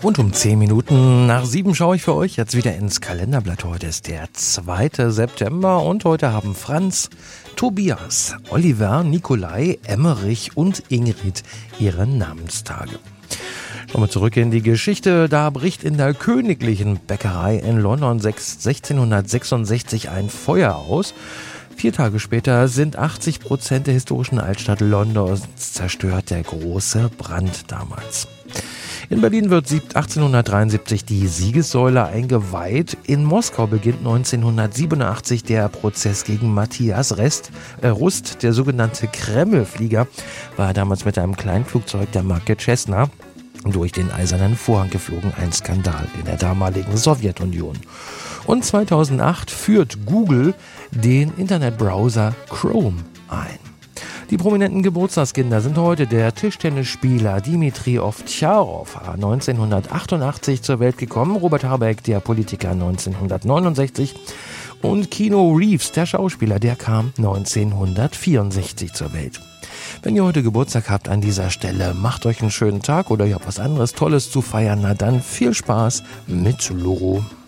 Und um 10 Minuten nach 7 schaue ich für euch jetzt wieder ins Kalenderblatt. Heute ist der 2. September und heute haben Franz, Tobias, Oliver, Nikolai, Emmerich und Ingrid ihre Namenstage. Schauen wir zurück in die Geschichte. Da bricht in der königlichen Bäckerei in London 1666 ein Feuer aus. 4 Tage später sind 80% der historischen Altstadt Londons zerstört. Der große Brand damals. In Berlin wird 1873 die Siegessäule eingeweiht. In Moskau beginnt 1987 der Prozess gegen Matthias Rust. Der sogenannte Kreml-Flieger war damals mit einem Kleinflugzeug der Marke Cessna durch den Eisernen Vorhang geflogen. Ein Skandal in der damaligen Sowjetunion. Und 2008 führt Google den Internetbrowser Chrome ein. Die prominenten Geburtstagskinder sind heute der Tischtennisspieler Dmitri Ovtcharov, 1988 zur Welt gekommen, Robert Habeck, der Politiker, 1969 und Keanu Reeves, der Schauspieler, der kam 1964 zur Welt. Wenn ihr heute Geburtstag habt an dieser Stelle, macht euch einen schönen Tag oder ihr habt was anderes Tolles zu feiern, na dann viel Spaß mit Loro.